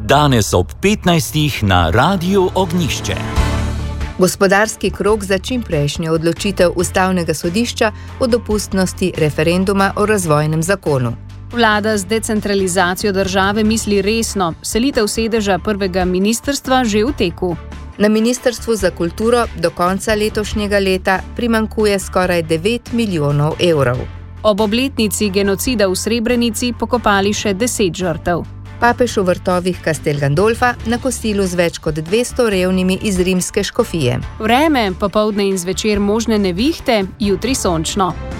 Danes ob 15. na Radiu Ognjišče. Gospodarski krog za čimprejšnjo odločitev Ustavnega sodišča o dopustnosti referenduma o razvojnem zakonu. Vlada z decentralizacijo države misli resno, selitev sedeža prvega ministrstva že v teku. Na Ministrstvu za kulturo do konca letošnjega leta primanjkuje skoraj 9 milijonov evrov. Ob obletnici genocida v Srebrenici pokopali še 10 žrtev. Papež v vrtovih Castel Gandolfa na kosilu z več kot 200 revnimi iz rimske škofije. Vreme, popoldne in zvečer možne nevihte, jutri sončno.